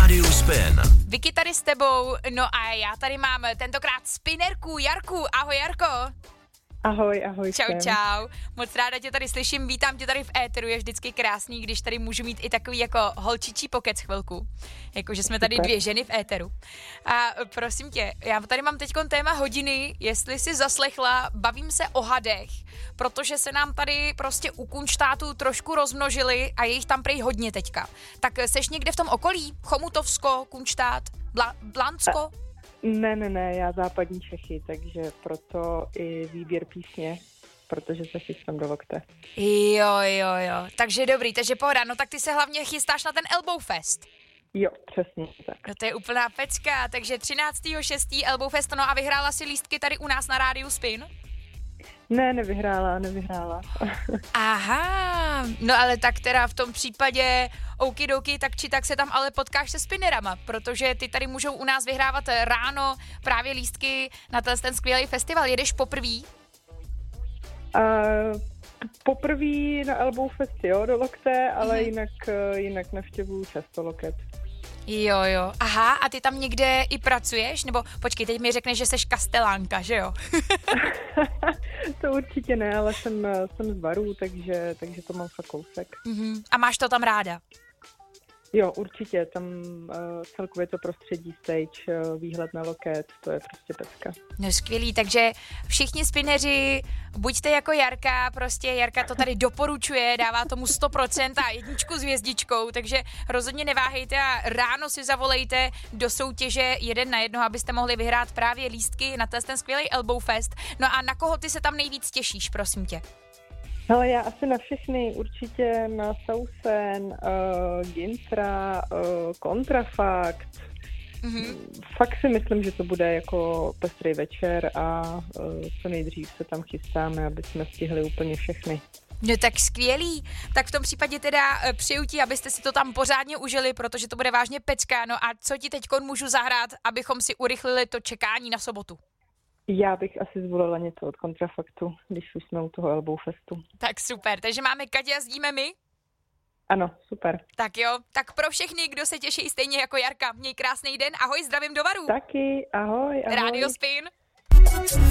Rádiu Spin. Vicky tady s tebou, no a já tady mám tentokrát spinnerku Jarku. Ahoj Jarko. Ahoj. Čau. Moc ráda tě tady slyším, vítám tě tady v éteru, je vždycky krásný, když tady můžu mít i takový jako holčičí pokec chvilku. Jakože jsme tady dvě ženy v éteru. A prosím tě, já tady mám teďkon téma hodiny, jestli jsi zaslechla, bavím se o hadech, protože se nám tady prostě u kunštátu trošku rozmnožili a je jich tam prej hodně teďka. Tak seš někde v tom okolí? Chomutovsko, Kunštát, Blansko? Ne, já západní Čechy, takže proto i výběr písně, protože se chystám do lokte. Jo, takže dobrý, takže pohoda, no tak ty se hlavně chystáš na ten Elbow Fest. Jo, přesně tak. No to je úplná pecka, takže 13.6. Elbow Fest, no a vyhrála si lístky tady u nás na Rádiu Spin? Ne, nevyhrála. Aha, no ale tak teda v tom případě okidoki, tak či tak se tam ale potkáš se spinnerama, protože ty tady můžou u nás vyhrávat ráno právě lístky na ten skvělý festival. Jedeš poprvý? Poprvý na Elbow Fest, jo, do lokte, ale jinak navštěvuju často loket. Jo. Aha, a ty tam někde i pracuješ? Nebo počkej, teď mi řekneš, že seš kastelánka, že jo? To určitě ne, ale jsem z Varů, takže to mám fakt kousek. A máš to tam ráda? Jo, určitě, tam celkově to prostředí, stage, výhled na loket, to je prostě pecka. No skvělý, takže všichni spinneři, buďte jako Jarka, prostě Jarka to tady doporučuje, dává tomu 100% a 1 s hvězdičkou, takže rozhodně neváhejte a ráno si zavolejte do soutěže 1 na 1, abyste mohli vyhrát právě lístky na ten skvělý Elbow Fest. No a na koho ty se tam nejvíc těšíš, prosím tě? Hele, já asi na všechny, určitě na Sausen, Gintra, Kontrafakt. Fakt si myslím, že to bude jako pestrý večer a co nejdřív se tam chystáme, aby jsme stihli úplně všechny. No tak skvělý, tak v tom případě teda přeju ti, abyste si to tam pořádně užili, protože to bude vážně pecka. No a co ti teďkon můžu zahrát, abychom si urychlili to čekání na sobotu? Já bych asi zvolila něco od Kontrafaktu, když už jsme u toho Elbow Festu. Tak super, takže máme Katě a zdíme my? Ano, super. Tak jo, tak pro všechny, kdo se těší stejně jako Jarka, měj krásný den, ahoj, zdravím do Varu. Taky, ahoj. Rádio Spin.